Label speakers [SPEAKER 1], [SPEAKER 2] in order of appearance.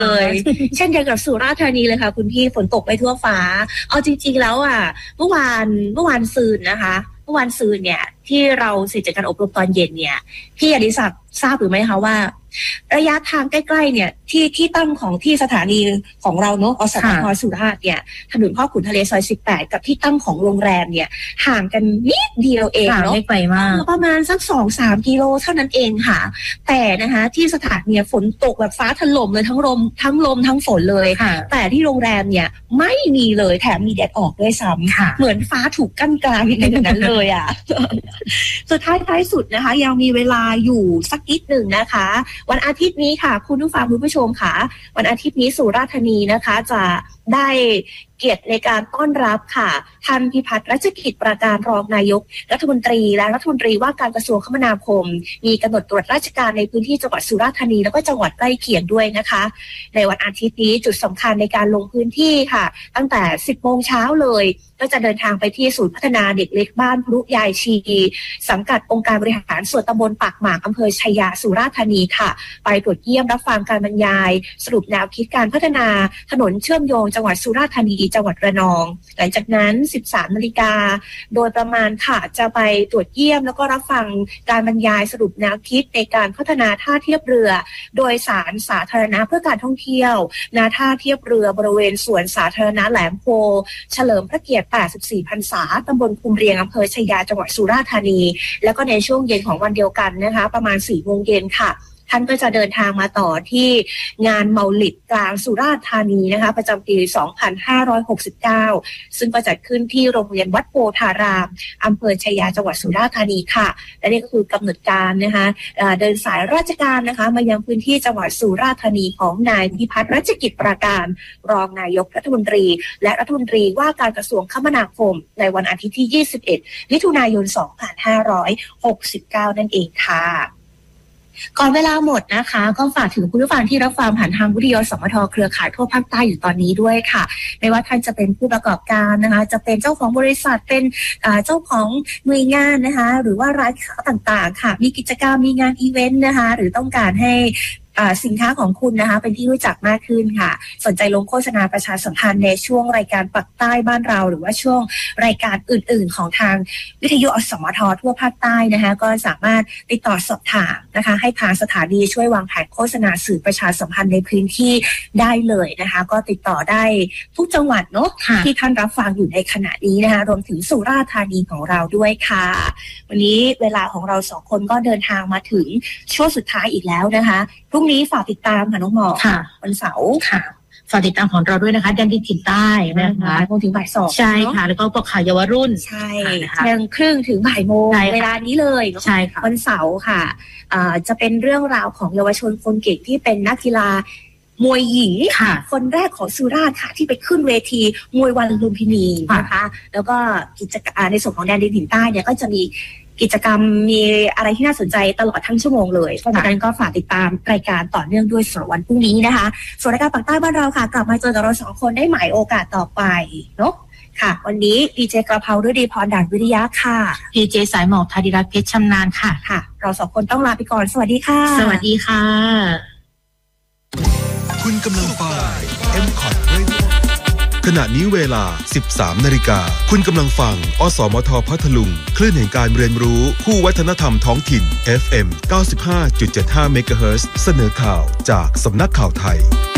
[SPEAKER 1] เลยเช่นเดียวกับสุราษฎร์ธานีเลยค่ะคุณพี่ฝนตกไปทั่วฟ้าเอาจริงๆแล้วอ่ะเมื่อวานซืนนะคะเมื่อวานซืนเนี่ยที่เราเสร็จจากการอบรมตอนเย็นเนี่ยพี่อดิศักดิ์ทราบหรือไม่คะว่าระยะทางใกล้ๆเนี่ยที่ตั้งของที่สถานีของเราเนาะอสมทสุราษฎร์เนี่ยถนนพ่อขุนทะเลซอย18กับที่ตั้งของโรงแรมเนี่ยห่างกันนิดเดียวเองเนาะไม่ไกลมากประมาณสัก 2-3 กิโลเท่านั้นเองค่ะแต่นะคะที่สถานีฝนตกแบบฟ้าถล่มเลยทั้งลมทั้งฝนเลยแต่ที่โรงแรมเนี่ยไม่มีเลยแถมมีแดดออกด้วยซ้ำเหมือนฟ้าถูกกั้นกลางอย่างนั้นเลยอ่ะ สุดท้ายสุดนะคะยังมีเวลาอยู่สักนิดหนึ่งนะคะวันอาทิตย์นี้ค่ะคุณผู้ฟังคุณผู้ชมค่ะวันอาทิตย์นี้สุราษฎร์ธานีนะคะจะได้เกียรติในการต้อนรับค่ะท่านพิพัฒน์รัชกิจประการรองนายกรัฐมนตรีและรัฐมนตรีว่าการกระทรวงคมนาคมมีกำหนดตรวจราชการในพื้นที่จังหวัดสุราษฎร์ธานีแล้วก็จังหวัดใกล้เคียงด้วยนะคะในวันอาทิตย์นี้จุดสำคัญในการลงพื้นที่ค่ะตั้งแต่ 10 โมงเช้าเลยก็จะเดินทางไปที่ศูนย์พัฒนาเด็กเล็กบ้านพรุยายชีสังกัดองค์การบริหารส่วนตำบลปากหมากอำเภอชัยยาสุราษฎร์ธานีค่ะไปตรวจเยี่ยมรับฟังการบรรยายสรุปแนวคิดการพัฒนาถนนเชื่อมโยงจังหวัดสุราษฎร์ธานีจังหวัดระนองหลังจากนั้น 13 นาฬิกาโดยประมาณค่ะจะไปตรวจเยี่ยมแล้วก็รับฟังการบรรยายสรุปแนวคิดในการพัฒนาท่าเทียบเรือโดยสารสาธารณะเพื่อการท่องเที่ยวณท่าเทียบเรือบริเวณสวนสาธารณะแหลมโพเฉลิมพระเกียรติ84 พรรษาตำบลภูมิเรียงอำเภอชัยยาจังหวัดสุราษฎร์ธานีแล้วก็ในช่วงเย็นของวันเดียวกันนะคะประมาณ 4 โมงเย็นค่ะท่านก็จะเดินทางมาต่อที่งานเมาลิดกลางสุราษฎร์ธานีนะคะประจำปี 2569 ซึ่งก็จัดขึ้นที่โรงเรียนวัดโพธารามอำเภอชัยยาจังหวัดสุราษฎร์ธานีค่ะและนี่ก็คือกำหนดการนะคะเดินสายราชการนะคะมายังพื้นที่จังหวัดสุราษฎร์ธานีของนายพิพัฒน์รัชกิจประการรองนายกรัฐมนตรีและรัฐมนตรีว่าการกระทรวงคมนาคมในวันอาทิตย์ที่ 21 มิถุนายน 2569 นั่นเองค่ะก่อนเวลาหมดนะคะก็ฝากถึงคุณผู้ฟังที่รับฟังผ่านทางวิทยุสมทเครือข่ายทั่วภาคใต้อยู่ตอนนี้ด้วยค่ะไม่ว่าท่านจะเป็นผู้ประกอบการนะคะจะเป็นเจ้าของบริษัทเป็นเจ้าของหน่วยงานนะคะหรือว่าร้านค้าต่างๆค่ะมีกิจกรรมมีงานอีเวนต์นะคะหรือต้องการให้สินค้าของคุณนะคะเป็นที่รู้จักมากขึ้นค่ะสนใจลงโฆษณาประชาสัมพันธ์ในช่วงรายการปักใต้บ้านเราหรือว่าช่วงรายการอื่นๆของทางวิทยุอสมททั่วภาคใต้นะคะก็สามารถติดต่อสอบถามนะคะให้ทางสถานีช่วยวางแผนโฆษณาสื่อประชาสัมพันธ์ในพื้นที่ได้เลยนะคะก็ติดต่อได้ทุกจังหวัดเนาะที่ท่านรับฟังอยู่ในขณะนี้นะคะรวมถึงสุราษฎร์ธานีของเราด้วยค่ะวันนี้เวลาของเราสองคนก็เดินทางมาถึงช่วงสุดท้ายอีกแล้วนะคะพรุ่งนี้ฝากติดตามค่ะน้องหมอค่ะวันเสาร์ค่ะฝากติดตามของเราด้วยนะคะแดนดินถิ่นใต้นะคะโมงถึงบ่าย 2ใช่ค่ะแล้วก็ปกข่าวเยาวรุ่นใช่เที่ยงครึ่งถึงบ่ายโมงเวลานี้เลยใช่ค่ะวันเสาร์ค่ะจะเป็นเรื่องราวของเยาวชนคนเก่งที่เป็นนักกีฬามวยหญิงคนแรกของสุราษฎร์ค่ะที่ไปขึ้นเวทีมวยวันลุมพินีนะคะแล้วก็กิจกรรมในส่วนของแดนดินถิ่นใต้เนี่ยก็จะมีกิจกรรมมีอะไรที่น่าสนใจตลอดทั้งชั่วโมงเลยเพราะฉะนั้นก็ฝากติดตามรายการต่อเนื่องด้วยสำหรับวันพรุ่งนี้นะคะส่วนรายการปักใต้บ้านเราค่ะกลับมาเจอกับเราสองคนได้ใหม่โอกาสต่อไปเนาะค่ะวันนี้ดีเจกระเพราฤดีพรด่านวิริยะค่ะดีเจสายหมอกธาดิรัตน์เพชรชำนาญค่ะค่ะเราสองคนต้องลาไปก่อนสวัสดีค่ะสวัสดีค่ะ
[SPEAKER 2] คุณกำลังฟัง M-Cot Radio ขณะนี้เวลา 13 นาฬิกาคุณกำลังฟังอสมทพัทลุงคลื่นแห่งการเรียนรู้คู่วัฒนธรรมท้องถิ่น FM 95.75 เมกะเฮิรตซ์เสนอข่าวจากสำนักข่าวไทย